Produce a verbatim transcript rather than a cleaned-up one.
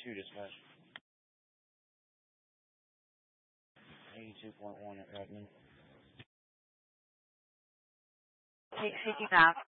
two dispatch. eighty-two point one at Redmond. Take, taking off.